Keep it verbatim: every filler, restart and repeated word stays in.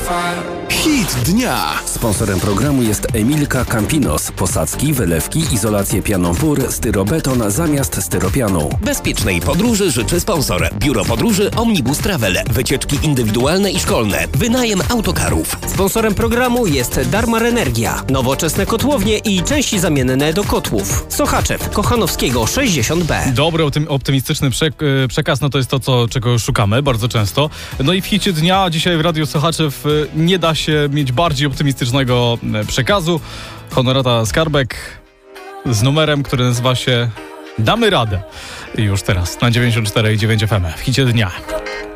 Hit dnia. Sponsorem programu jest Emilka Campinos. Posadzki, wylewki, izolację pianą pór, styrobeton zamiast styropianu. Bezpiecznej podróży życzy sponsor. Biuro Podróży Omnibus Travel. Wycieczki indywidualne i szkolne. Wynajem autokarów. Sponsorem programu jest Darmar Energia. Nowoczesne kotłownie i części zamienne do kotłów. Sochaczew, Kochanowskiego sześćdziesiąt B. Dobry, optymistyczny przek- przekaz, no to jest to, co, czego szukamy bardzo często. No i w hicie dnia dzisiaj w Radiu Sochaczew nie da się mieć bardziej optymistycznego przekazu. Honorata Skarbek z numerem, który nazywa się Damy radę. I już teraz na dziewięćdziesiąt cztery i dziewięć F M w hicie dnia.